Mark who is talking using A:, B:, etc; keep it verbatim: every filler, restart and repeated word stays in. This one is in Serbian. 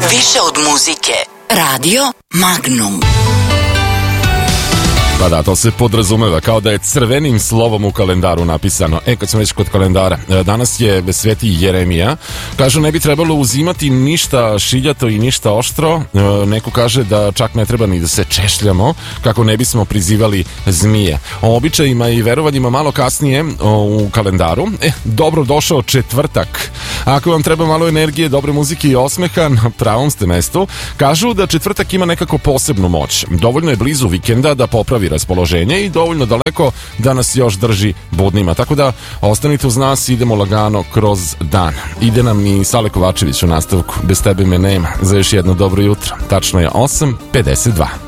A: Više od muzike. Radio Magnum.
B: Pa da, to se podrazumeva kao da je crvenim slovom u kalendaru napisano. E, kad smo već kod kalendara, danas je Sveti Jeremija. Kažu ne bi trebalo uzimati ništa šiljato i ništa oštro. Neko kaže da čak ne treba ni da se češljamo kako ne bismo prizivali zmije. O običajima i verovanjima malo kasnije u kalendaru. E, dobro došao četvrtak. Ako vam treba malo energije, dobre muzike i osmeha, na pravom ste mestu. Kažu da četvrtak ima nekako posebnu moć. Dovoljno je blizu vikenda da popravi raspoloženje i dovoljno daleko da nas još drži budnima. Tako da ostanite uz nas, idemo lagano kroz dan. Ide nam i Sale Kovačević u nastavku. Bez tebe me nema. Za još jedno dobro jutro. Tačno je osam pedeset dva.